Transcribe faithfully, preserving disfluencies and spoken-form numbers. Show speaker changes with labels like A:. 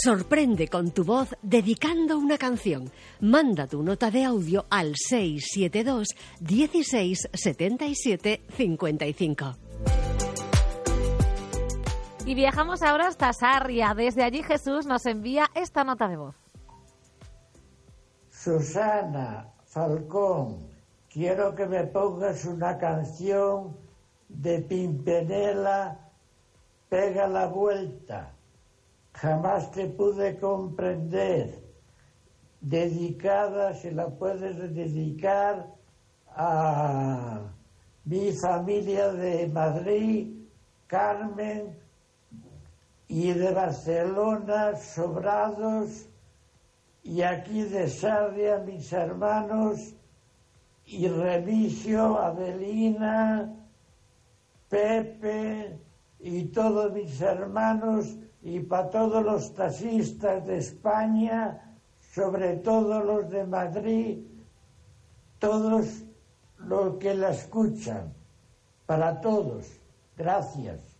A: Sorprende con tu voz dedicando una canción. Manda tu nota de audio al seis siete dos, dieciséis, setenta y siete, cincuenta y cinco.
B: Y viajamos ahora hasta Sarria. Desde allí Jesús nos envía esta nota de voz.
C: Susana Falcón, quiero que me pongas una canción de Pimpinela, Pega la vuelta. Jamás te pude comprender. Dedicada, si la puedes dedicar a mi familia de Madrid, Carmen, y de Barcelona, Sobrados, y aquí de Sarria, mis hermanos, y Remigio, Adelina, Pepe, y todos mis hermanos, y para todos los taxistas de España, sobre todo los de Madrid, todos los que la escuchan, para todos. Gracias.